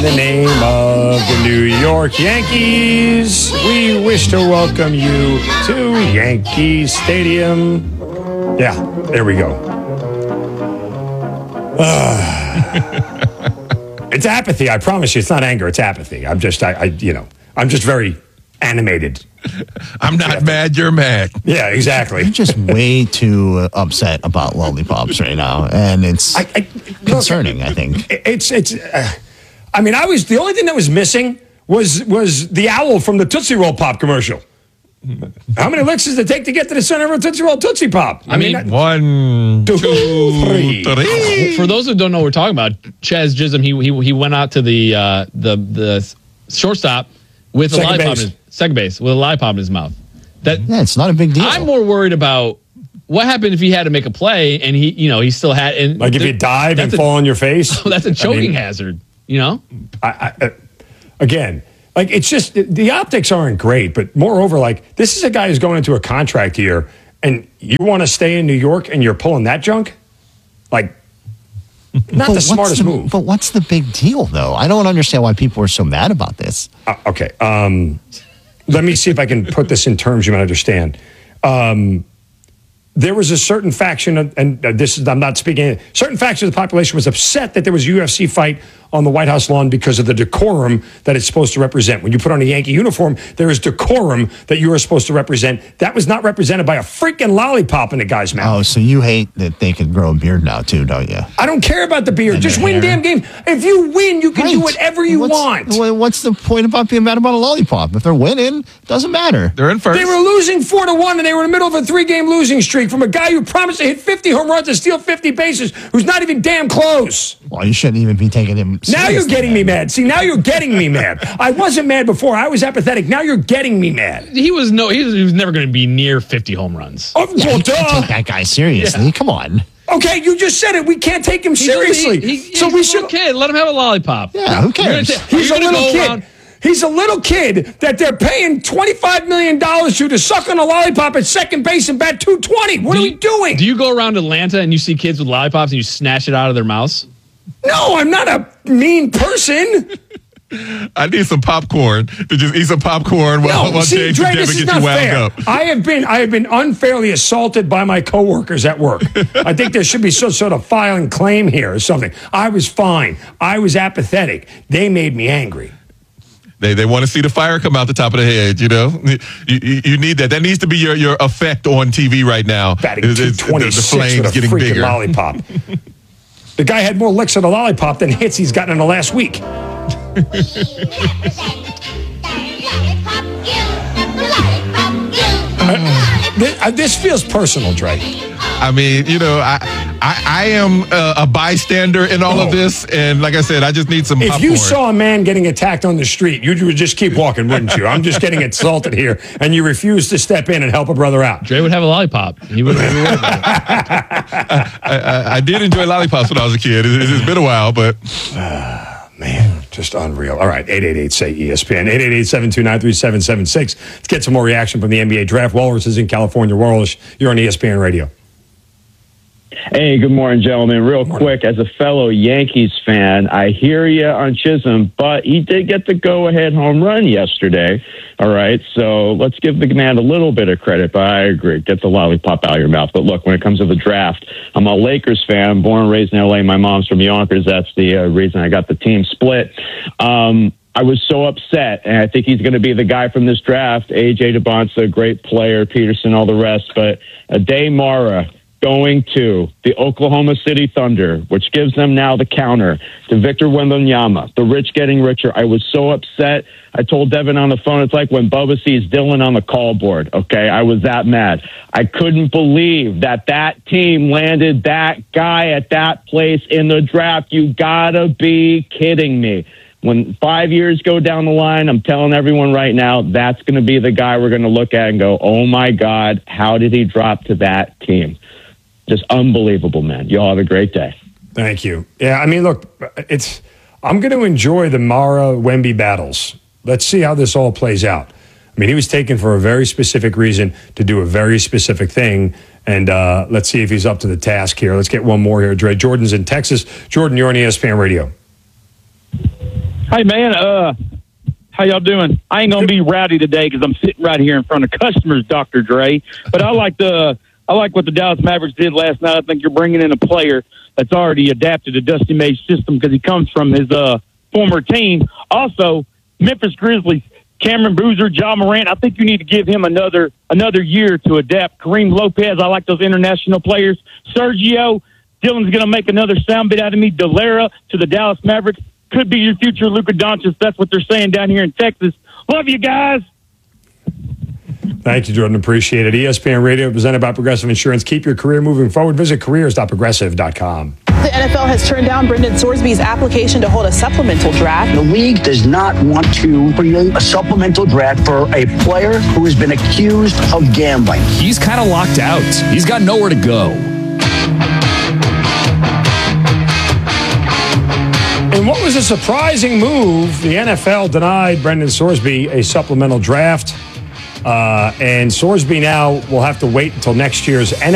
In the name of the New York Yankees, we wish to welcome you to Yankee Stadium. Yeah, there we go. It's apathy. I promise you, it's not anger. It's apathy. I'm just very animated. I'm not mad. You're mad. Yeah, exactly. You're just way too upset about lollipops right now, and it's concerning. I think I mean, the only thing that was missing was the owl from the Tootsie Roll Pop commercial. How many licks does it take to get to the center of a Tootsie Roll Tootsie Pop? I mean, 1, 2, 3. For those who don't know what we're talking about, Chaz Chisholm, he went out to the shortstop with second a lollipop base. Second base with a lollipop in his mouth. It's not a big deal. I'm more worried about what happened if he had to make a play and he still had and like if you dive and fall on your face. That's a choking hazard. Again, like it's just the optics aren't great, but moreover, like this is a guy who's going into a contract here, and you want to stay in New York and you're pulling that junk, like. Not the smartest move. But what's the big deal, though? I don't understand why people are so mad about this. Okay. Let me see if I can put this in terms you might understand. There was a certain faction, I'm not speaking, certain faction of the population was upset that there was a UFC fight on the White House lawn because of the decorum that it's supposed to represent. When you put on a Yankee uniform, there is decorum that you are supposed to represent. That was not represented by a freaking lollipop in the guy's mouth. Oh, so you hate that they can grow a beard now, too, don't you? I don't care about the beard. Just win damn game. If you win, you can do whatever you want. What's the point about being mad about a lollipop? If they're winning, it doesn't matter. They're in first. They were losing 4-1, and they were in the middle of a 3-game losing streak from a guy who promised to hit 50 home runs and steal 50 bases, who's not even damn close. Well, you shouldn't even be taking him seriously. Now you're getting me mad. See, now you're getting me mad. I wasn't mad before. I was apathetic. Now you're getting me mad. He was never going to be near 50 home runs. Oh, well, You can't take that guy seriously. Yeah. Come on. Okay, you just said it. We can't take him seriously. He's a little kid. Let him have a lollipop. Yeah, who cares? He's a little kid. He's a little kid that they're paying $25 million to suck on a lollipop at second base and bat .220. What are we doing? Do you go around Atlanta and you see kids with lollipops and you snatch it out of their mouths? No, I'm not a mean person. I need some popcorn to just eat some popcorn while James Dre, and Devin get you wound up. I have been unfairly assaulted by my coworkers at work. I think there should be some sort of filing claim here or something. I was fine. I was apathetic. They made me angry. They want to see the fire come out the top of the head, you know? You need that. That needs to be your effect on TV right now. Batting .226 the flames with a getting bigger. Lollipop. The guy had more licks of the lollipop than hits he's gotten in the last week. This feels personal, Dre. I mean, I am a bystander in all of this, and like I said, I just need some popcorn. If you saw a man getting attacked on the street, you would just keep walking, wouldn't you? I'm just getting insulted here, and you refuse to step in and help a brother out. Dre would have a lollipop. He would have worried about it. I did enjoy lollipops when I was a kid. It's been a while, but... Man, just unreal. All right, 888-SAY-ESPN, 888-729-3776. Let's get some more reaction from the NBA draft. Walrus is in California. Walrus, you're on ESPN Radio. Hey, good morning, gentlemen. Real quick, as a fellow Yankees fan, I hear you on Chisholm, but he did get the go-ahead home run yesterday. All right, so let's give the man a little bit of credit, but I agree. Get the lollipop out of your mouth. But look, when it comes to the draft, I'm a Lakers fan, born and raised in L.A. My mom's from Yonkers. That's the reason I got the team split. I was so upset, and I think he's going to be the guy from this draft. A.J. DeBont's a great player, Peterson, all the rest, but Ade Mara going to the Oklahoma City Thunder, which gives them now the counter to Victor Wembanyama, the rich getting richer. I was so upset. I told Devin on the phone, it's like when Bubba sees Dylan on the call board, okay? I was that mad. I couldn't believe that team landed that guy at that place in the draft. You gotta be kidding me. When 5 years go down the line, I'm telling everyone right now, that's going to be the guy we're going to look at and go, oh my God, how did he drop to that team? Just unbelievable, man. You all have a great day. Thank you. Yeah, I mean, look, I'm going to enjoy the Mara-Wemby battles. Let's see how this all plays out. I mean, he was taken for a very specific reason to do a very specific thing, and let's see if he's up to the task here. Let's get one more here, Dre. Jordan's in Texas. Jordan, you're on ESPN Radio. Hey, man, how y'all doing? I ain't going to be rowdy today because I'm sitting right here in front of customers, Dr. Dre. But I like what the Dallas Mavericks did last night. I think you're bringing in a player that's already adapted to Dusty May's system because he comes from his former team. Also, Memphis Grizzlies, Cameron Boozer, John Morant, I think you need to give him another year to adapt. Kareem Lopez, I like those international players. Sergio, Dylan's going to make another sound bit out of me. Delera to the Dallas Mavericks. Could be your future Luka Doncic. That's what they're saying down here in Texas. Love you guys. Thank you, Jordan. Appreciate it. ESPN Radio, presented by Progressive Insurance. Keep your career moving forward. Visit careers.progressive.com. The NFL has turned down Brendan Sorsby's application to hold a supplemental draft. The league does not want to create a supplemental draft for a player who has been accused of gambling. He's kind of locked out. He's got nowhere to go. In what was a surprising move, the NFL denied Brendan Sorsby a supplemental draft. And Sorsby now will have to wait until next year's NFL